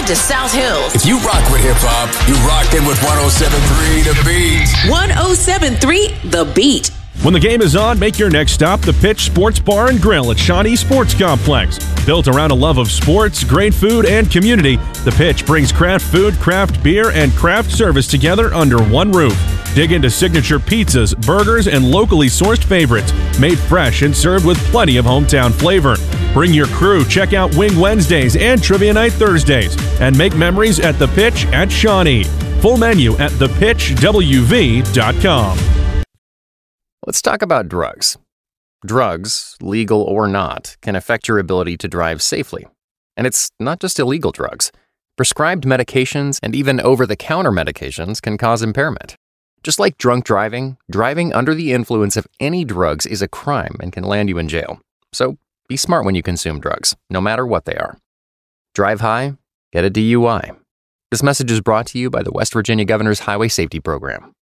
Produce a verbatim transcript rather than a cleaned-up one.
to South Hills. If you rock with hip-hop, you rockin' with one oh seven point three The Beat. one oh seven point three The Beat. When the game is on, make your next stop the Pitch Sports Bar and Grill at Shawnee Sports Complex. Built around a love of sports, great food, and community, the Pitch brings craft food, craft beer, and craft service together under one roof. Dig into signature pizzas, burgers, and locally sourced favorites, made fresh and served with plenty of hometown flavor. Bring your crew, check out Wing Wednesdays and Trivia Night Thursdays, and make memories at the Pitch at Shawnee. Full menu at the pitch w v dot com. Let's talk about drugs. Drugs, legal or not, can affect your ability to drive safely. And it's not just illegal drugs. Prescribed medications and even over-the-counter medications can cause impairment. Just like drunk driving, driving under the influence of any drugs is a crime and can land you in jail. So be smart when you consume drugs, no matter what they are. Drive high, get a D U I. This message is brought to you by the West Virginia Governor's Highway Safety Program.